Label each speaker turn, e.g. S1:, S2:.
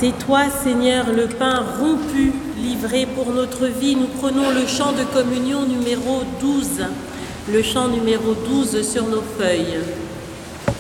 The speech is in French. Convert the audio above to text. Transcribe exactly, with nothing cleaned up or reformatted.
S1: C'est toi, Seigneur, le pain rompu, livré pour notre vie. Nous prenons le chant de communion numéro douze, le chant numéro douze sur nos feuilles.